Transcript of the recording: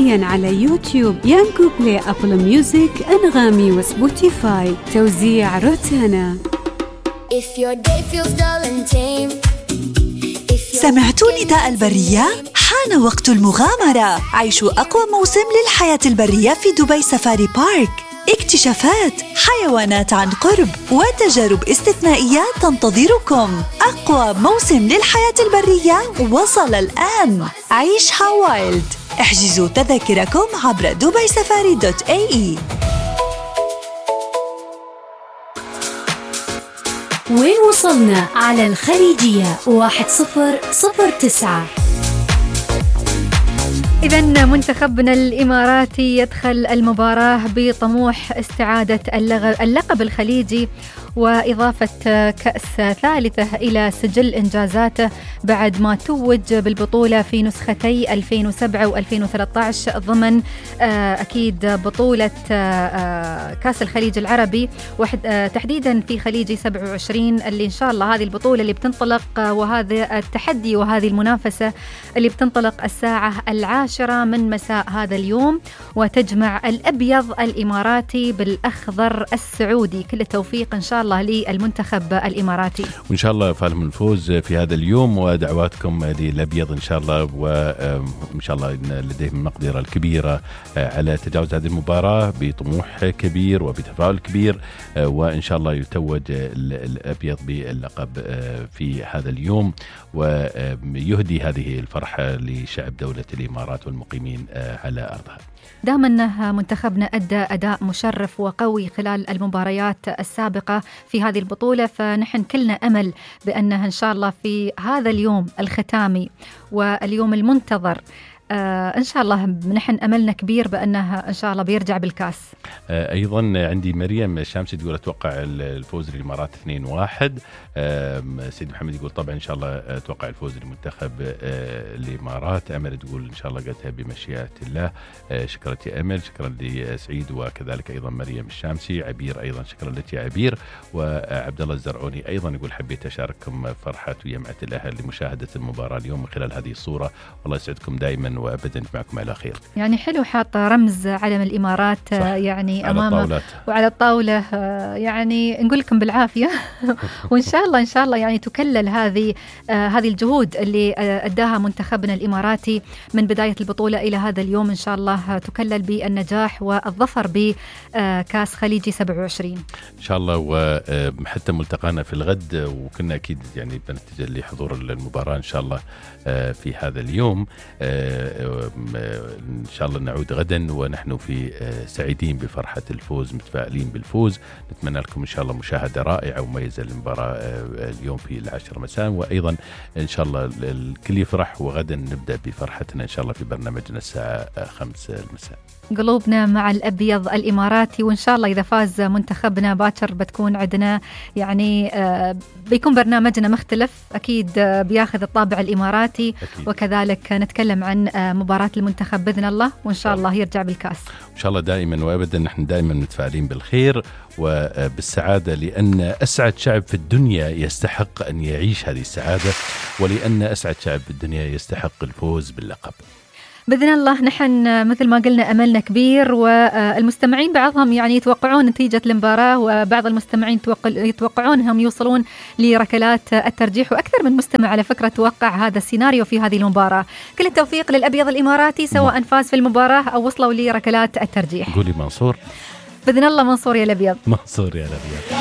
حصريا على يوتيوب، يانجو بلاي، أبل ميوزك، أنغامي وسبوتيفاي. توزيع روتانا. سمعتوا نداء البرية؟ حان وقت المغامرة. عيشوا أقوى موسم للحياة البرية في دبي سفاري بارك. اكتشافات، حيوانات عن قرب، وتجارب استثنائية تنتظركم. أقوى موسم للحياة البرية وصل الآن. عيشها وايلد. احجزوا تذاكركم عبر dubaisafari.ae. وين وصلنا على الخليجية 1009. إذن منتخبنا الإماراتي يدخل المباراة بطموح استعادة اللقب الخليجي وإضافة كأس ثالثة إلى سجل إنجازاته بعد ما توج بالبطولة في نسختي 2007 و2013 ضمن أكيد بطولة كأس الخليج العربي، تحديدا في خليجي 27 اللي إن شاء الله هذه البطولة اللي بتنطلق وهذا التحدي وهذه المنافسة اللي بتنطلق الساعة 10 من مساء هذا اليوم، وتجمع الأبيض الإماراتي بالأخضر السعودي. كل التوفيق إن شاء الله للمنتخب الإماراتي، وإن شاء الله فالهم الفوز في هذا اليوم، ودعواتكم للأبيض إن شاء الله، وإن شاء الله لديهم المقدرة الكبيرة على تجاوز هذه المباراة بطموح كبير وبتفاؤل كبير، وإن شاء الله يتوج الأبيض باللقب في هذا اليوم، ويهدي هذه الفرحة لشعب دولة الإمارات والمقيمين على أرضها. دام أنه منتخبنا أدى أداء مشرف وقوي خلال المباريات السابقة في هذه البطولة، فنحن كلنا أمل بأنه إن شاء الله في هذا اليوم الختامي واليوم المنتظر إن شاء الله نحن أملنا كبير بأنه إن شاء الله بيرجع بالكاس. أيضا عندي مريم الشامسي تقول أتوقع الفوز للإمارات 2-1. سيد محمد يقول طبعا إن شاء الله أتوقع الفوز للمنتخب الإمارات. أمل تقول إن شاء الله قلتها بمشيئة الله. شكرا يا أمل، شكرا لسعيد، وكذلك أيضا مريم الشامسي. عبير أيضا شكرا لك يا عبير، وعبد الله الزرعوني أيضا يقول حبيت أشارككم فرحة ويمعة الأهل لمشاهدة المباراة اليوم من خلال هذه الصورة، والله يسعدكم دائما وأبدا معكم على خير. يعني حلو حاط رمز علم الإمارات يعني أمامه وعلى الطاولة، يعني نقول لكم بالعافية وإن شاء الله يعني تكلل هذه الجهود اللي أداها منتخبنا الإماراتي من بداية البطولة إلى هذا اليوم، إن شاء الله تكلل بالنجاح والظفر بكاس خليجي 27 إن شاء الله. وحتى ملتقانا في الغد، وكنا أكيد يعني بنتجه لحضور المباراة إن شاء الله في هذا اليوم. إن شاء الله نعود غدا ونحن في سعيدين بفرحة الفوز، متفائلين بالفوز. نتمنى لكم إن شاء الله مشاهدة رائعة ومميزة للمباراة اليوم في 10 مساء، وأيضا إن شاء الله الكل يفرح، وغدا نبدأ بفرحتنا إن شاء الله في برنامجنا الساعة 5 المساء. قلوبنا مع الأبيض الإماراتي، وإن شاء الله إذا فاز منتخبنا باكر بتكون عندنا يعني بيكون برنامجنا مختلف أكيد، بياخذ الطابع الإماراتي أكيد. وكذلك نتكلم عن مباراة المنتخب بإذن الله، وإن شاء الله يرجع بالكاس إن شاء الله. دائما وأبدا نحن دائما متفائلين بالخير وبالسعادة، لأن أسعد شعب في الدنيا يستحق أن يعيش هذه السعادة، ولأن أسعد شعب في الدنيا يستحق الفوز باللقب بإذن الله. نحن مثل ما قلنا أملنا كبير، والمستمعين بعضهم يعني يتوقعون نتيجة المباراة، وبعض المستمعين يتوقعونهم يوصلون لركلات الترجيح، وأكثر من مستمع على فكرة توقع هذا السيناريو في هذه المباراة. كل التوفيق للأبيض الإماراتي سواء فاز في المباراة أو وصلوا لركلات الترجيح. قولي منصور بإذن الله. منصور يا الأبيض، منصور يا الأبيض.